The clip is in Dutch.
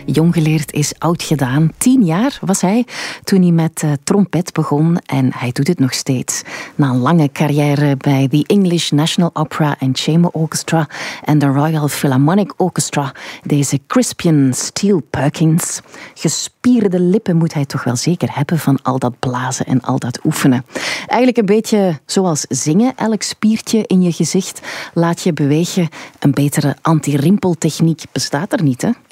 Jong geleerd is oud gedaan. 10 jaar was hij toen hij met trompet begon en hij doet het nog steeds. Na een lange carrière bij the English National Opera and Chamber Orchestra en de Royal Philharmonic Orchestra, deze Crispian Steele Perkins. Gespierde lippen moet hij toch wel zeker hebben van al dat blazen en al dat oefenen. Eigenlijk een beetje zoals zingen. Elk spiertje in je gezicht laat je bewegen. Een betere anti-rimpeltechniek bestaat er niet, hè?